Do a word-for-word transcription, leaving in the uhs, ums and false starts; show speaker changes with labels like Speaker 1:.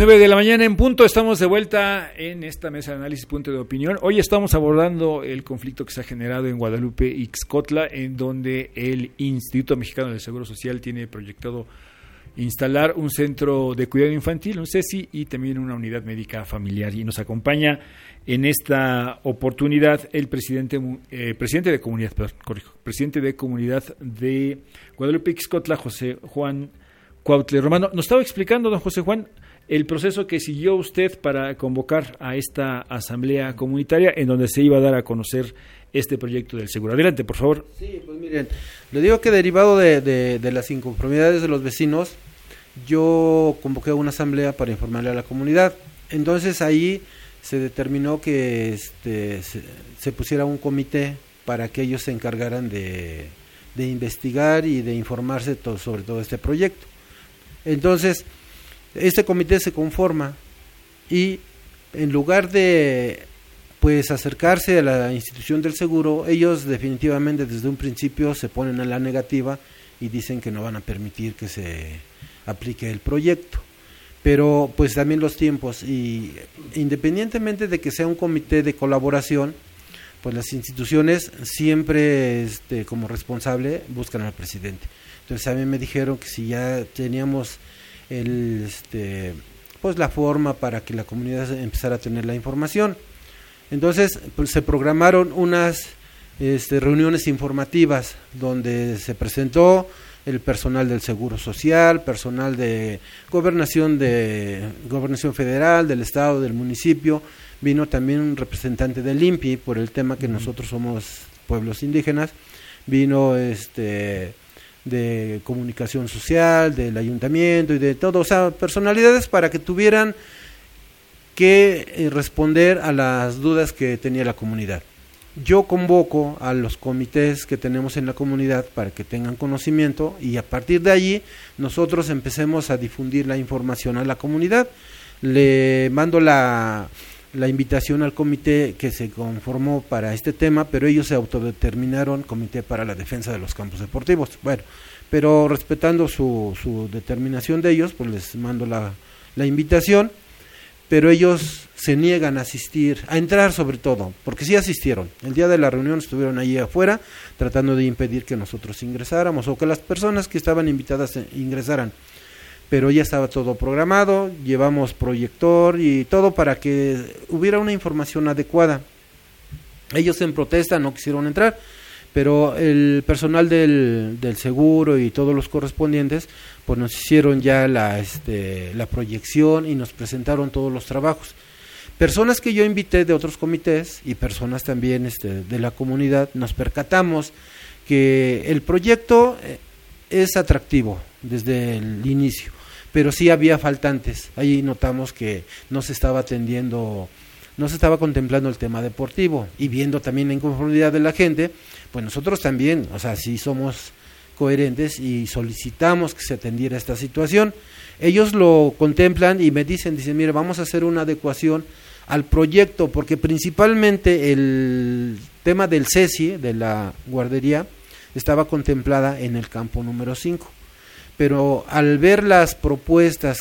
Speaker 1: nueve de la mañana en punto, estamos de vuelta en esta mesa de análisis punto de opinión. Hoy estamos abordando el conflicto que se ha generado en Guadalupe, Ixcotla, en donde el Instituto Mexicano del Seguro Social tiene proyectado instalar un centro de cuidado infantil, un CESI, y también una unidad médica familiar. Y nos acompaña en esta oportunidad el presidente eh, presidente de comunidad, perdón, corrijo, presidente de comunidad de Guadalupe, Ixcotla, José Juan Cuautle Romano. Nos estaba explicando, don José Juan, el proceso que siguió usted para convocar a esta asamblea comunitaria en donde se iba a dar a conocer este proyecto del seguro. Adelante, por favor.
Speaker 2: Sí, pues miren, le digo que derivado de, de, de las inconformidades de los vecinos, yo convoqué una asamblea para informarle a la comunidad. Entonces ahí se determinó que este, se, se pusiera un comité para que ellos se encargaran de, de investigar y de informarse todo, sobre todo este proyecto. Entonces, este comité se conforma y en lugar de pues acercarse a la institución del seguro, ellos definitivamente desde un principio se ponen a la negativa y dicen que no van a permitir que se aplique el proyecto. Pero pues también los tiempos, y independientemente de que sea un comité de colaboración, pues las instituciones siempre este, como responsable buscan al presidente. Entonces a mí me dijeron que si ya teníamos el este pues la forma para que la comunidad empezara a tener la información. Entonces pues, se programaron unas este, reuniones informativas donde se presentó el personal del Seguro Social, personal de gobernación de gobernación federal, del estado, del municipio. Vino también un representante del I N P I por el tema que nosotros somos pueblos indígenas. Vino este de comunicación social, del ayuntamiento y de todo, o sea, personalidades para que tuvieran que eh, responder a las dudas que tenía la comunidad. Yo convoco a los comités que tenemos en la comunidad para que tengan conocimiento y a partir de allí nosotros empecemos a difundir la información a la comunidad. Le mando la la invitación al comité que se conformó para este tema, pero ellos se autodeterminaron Comité para la Defensa de los Campos Deportivos. Bueno, pero respetando su, su determinación de ellos, pues les mando la, la invitación, pero ellos se niegan a asistir, a entrar sobre todo, porque sí asistieron. El día de la reunión estuvieron allí afuera tratando de impedir que nosotros ingresáramos o que las personas que estaban invitadas ingresaran. Pero ya estaba todo programado, llevamos proyector y todo para que hubiera una información adecuada. Ellos en protesta no quisieron entrar, pero el personal del, del seguro y todos los correspondientes pues nos hicieron ya la, este, la proyección y nos presentaron todos los trabajos. Personas que yo invité de otros comités y personas también este, de la comunidad, nos percatamos que el proyecto es atractivo desde el inicio, pero sí había faltantes. Ahí notamos que no se estaba atendiendo, no se estaba contemplando el tema deportivo, y viendo también la inconformidad de la gente, pues nosotros también, o sea, sí somos coherentes y solicitamos que se atendiera esta situación. Ellos lo contemplan y me dicen, dicen, mire, vamos a hacer una adecuación al proyecto, porque principalmente el tema del CESI, de la guardería, estaba contemplada en el campo número cinco. Pero al ver las propuestas